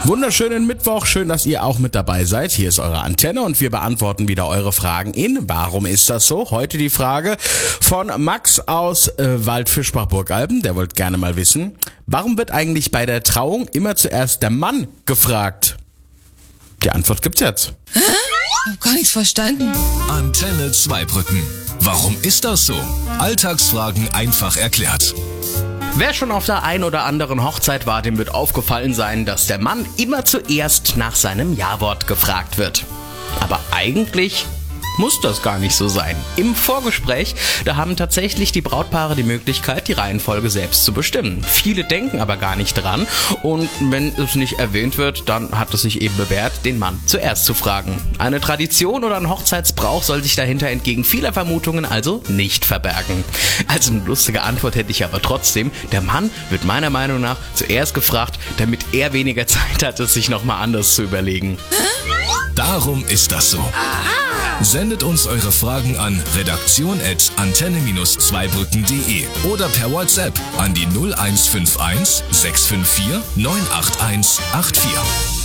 Wunderschönen Mittwoch, schön, dass ihr auch mit dabei seid. Hier ist eure Antenne und wir beantworten wieder eure Fragen in Warum ist das so? Heute die Frage von Max aus Waldfischbach-Burgalben. Der wollte gerne mal wissen, warum wird eigentlich bei der Trauung immer zuerst der Mann gefragt? Die Antwort gibt's jetzt. Hä? Ich hab gar nichts verstanden. Antenne Zweibrücken. Warum ist das so? Alltagsfragen einfach erklärt. Wer schon auf der ein oder anderen Hochzeit war, dem wird aufgefallen sein, dass der Mann immer zuerst nach seinem Ja-Wort gefragt wird. Aber eigentlich muss das gar nicht so sein. Im Vorgespräch, da haben tatsächlich die Brautpaare die Möglichkeit, die Reihenfolge selbst zu bestimmen. Viele denken aber gar nicht dran und wenn es nicht erwähnt wird, dann hat es sich eben bewährt, den Mann zuerst zu fragen. Eine Tradition oder ein Hochzeitsbrauch soll sich dahinter entgegen vieler Vermutungen also nicht verbergen. Also eine lustige Antwort hätte ich aber trotzdem. Der Mann wird meiner Meinung nach zuerst gefragt, damit er weniger Zeit hat, es sich nochmal anders zu überlegen. Darum ist das so. Sendet uns eure Fragen an redaktion@antenne-zweibrücken.de oder per WhatsApp an die 0151 654 98184.